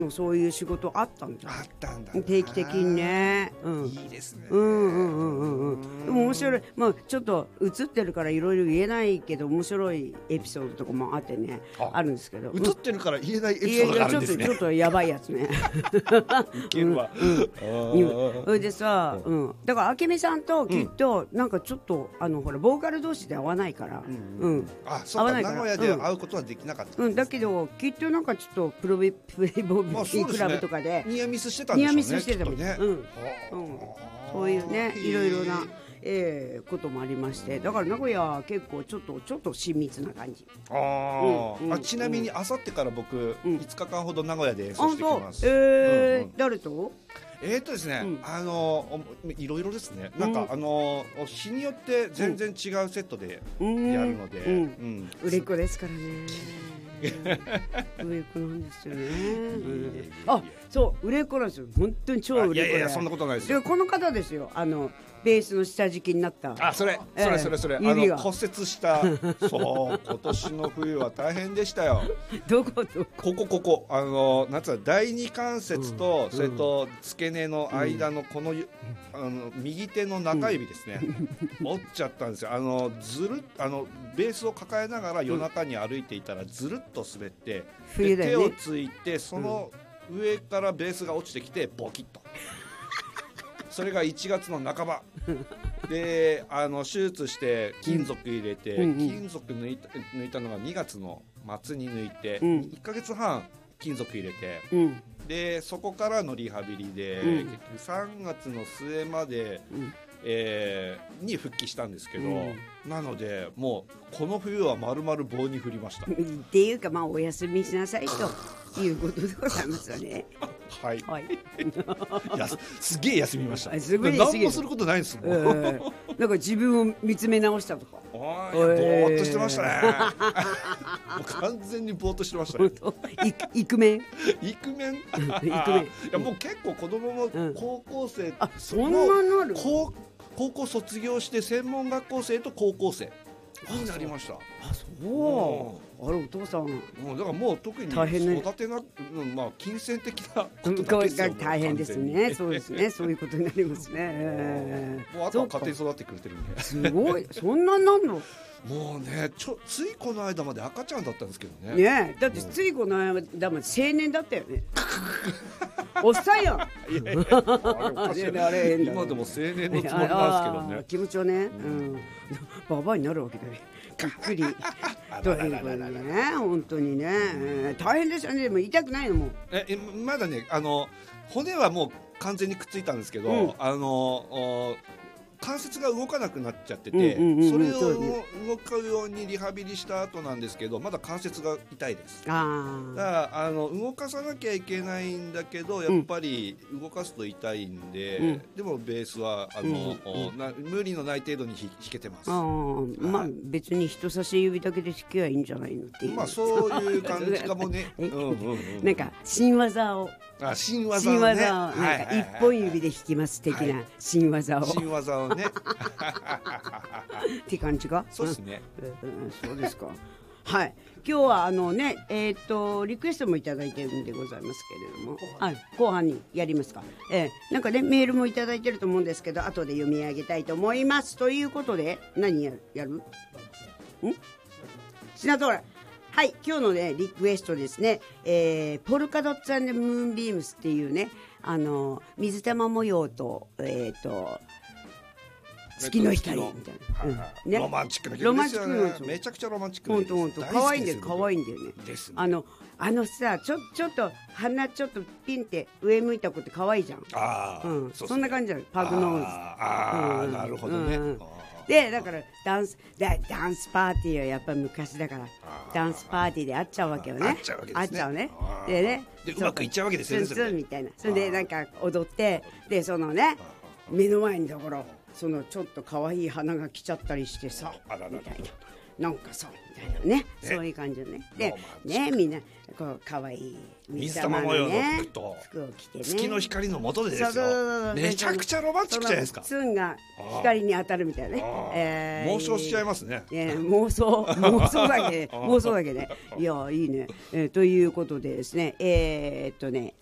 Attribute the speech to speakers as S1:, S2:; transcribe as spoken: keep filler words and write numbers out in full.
S1: そういう仕事あったんだ。
S2: あったんだ。
S1: 定期的にね。
S2: うん、いいですね。
S1: うんうんうんうんうん。でも面白い。まあちょっと映ってるからいろいろ言えないけど面白いエピソードとかもあってね、あ, あるんですけど。
S2: 映ってるから言えないエピソードがあるんですね。
S1: ちょっとちょっとやばいやつね。
S2: いけるわ。
S1: それでさ、うん。だから明美さんときっとなんかちょっとあのほらボーカル同士で会わないから。うん。
S2: あ、そうか。名古屋で会うことはできなかった。
S1: うん。だけどきっとなんかちょっとプロビプレイボークラブとかで
S2: ニアミスしてたんでしょうね。
S1: ニアミスしてたもん
S2: ね。
S1: うん。そういうねいろいろな。えー、こともありまして、だから名古屋結構ちょっとちょっと親密な感じ。
S2: あ、うんうん、あ、ちなみにあさってから僕、うん、いつかかんほど名古屋で演奏してきます。
S1: えーうんうん、誰と？
S2: えーっとですね、うん、あのいろいろですね。なんか、うん、あの日によって全然違うセットでやるので、うん
S1: うん、売れっ子ですからね。売れっ子なんですよね。あ、そう売れっ子なんですよ。本当に超売れっ子で。
S2: いやいやそんなことないですよ。
S1: この方ですよ。あのベースの下敷きになった。
S2: あ、それそれそれそれ、えー、あの骨折したそう今年の冬は大変でしたよ。
S1: どこどこ
S2: ここここあのなんつうの第二関節と、うん、それと付け根の間のこの、うん、あの右手の中指ですね、うん、折っちゃったんですよ。あのずるあのベースを抱えながら夜中に歩いていたらずるっと滑って、うんね、手をついてその上からベースが落ちてきてボキッと。それがいちがつの半ばで、あの手術して金属入れて、うん、金属抜いた、抜いたのがにがつの末に抜いて、うん、いっかげつはん金属入れて、うん、でそこからのリハビリで、うん、結局さんがつの末まで、うんえー、に復帰したんですけど、うん、なのでもうこの冬は丸々棒に振りました。
S1: っていうかまあお休みしなさいということでございますよね。
S2: はい、
S1: はい、
S2: やすげえ休みました。
S1: すごい
S2: 何もすることないですもん。えー、
S1: なんか自分を見つめ直したとか。
S2: おーいや、ぼーっとしてましたね。もう完全にぼーっとしてましたね。
S1: イクメン
S2: イクメン
S1: イクメン
S2: いやもう結構子供も高校生、うん、
S1: あそんななる
S2: 高高校卒業して専門学校生と高校生になりました。
S1: あそう、うん、あれお父さん
S2: もうだからもう特に育てな、まあ金銭的なこと
S1: だけですよ。大変ですね。そうですね。そういうことになりますね。
S2: えー、もうあとは家庭育ってくれてるんで。
S1: すごい。そんなになんの？
S2: もうねちょついこの間まで赤ちゃんだったんですけどね。
S1: ねだってついこの間まで青年だったよね。おっさんやん。
S2: あれ今でも青年のつもりなんですけどね。
S1: 気持ちはね、うん、ババアになるわけだね。びっくり。ということでね、本当にね、えー、大変でしたね。でも痛くないのも。
S2: え、まだね、あの骨はもう完全にくっついたんですけど、うん、あの。関節が動かなくなっちゃってて、それを動くようにリハビリした後なんですけど、まだ関節が痛いです。あだからあの動かさなきゃいけないんだけどやっぱり動かすと痛いんで、うん、でもベースはあの、うん、な無理のない程度に弾けてます。
S1: あ、はい、まあ別に人差し指だけで弾けばいいんじゃないのっていう。
S2: まあそういう感じかもね。うんうんうん、
S1: なんか新技を。
S2: あ、新技をね。新技をなん
S1: か一本指で弾きます的な新技を。
S2: 新技をね。
S1: って感じか。
S2: そうですね。
S1: うん、そうですか。はい。今日はあのね、えっとリクエストもいただいてるんでございますけれども、はい、後半にやりますか。えー、なんかねメールもいただいてると思うんですけど、後で読み上げたいと思います。ということで何やる？やる？ん？シナトラ。はい、今日のねリクエストですね、えー、ポルカドッツ&ムーンビームスっていうね、あの水玉模様とえっ、ー、と月の光みたいな、
S2: うんね、ロマンチックな曲ですよね。めちゃくちゃロマンチックな曲です。
S1: 本当本当可愛いんだよ、可愛いんだよね。
S2: ですね。
S1: あのあのさ、ちょちょっと鼻ちょっとピンって上向いた子って可愛いじゃん。
S2: ああ、
S1: うん、 そ, そんな感じじゃん。パグノーズ。
S2: ああ、うん、なるほどね。うん、
S1: でだからダンスダダンスパーティーはやっぱり昔だからダンスパーティーで会っちゃうわけよね。
S2: 会っちゃうわけですね。
S1: 会っちゃうね。でね、
S2: でうまくいっちゃうわけですよね。
S1: ツンツンみたいな。それでなんか踊ってでそのね目の前にだからそのちょっと可愛い花が来ちゃったりしてさみたいな。 なんかそうみたいなね、そういう感じのね。でね、みんなこう可愛い
S2: 水玉模様の服と
S1: 服を着てね、
S2: 月の光の下でですよ。めちゃくちゃロマンチックじゃないですか。
S1: ツンが光に当たるみたいなね。
S2: えー、妄想しちゃいますね。
S1: えー、妄想妄想だけ妄想だけね。いやいいね、えー。ということでですね、えー、っとね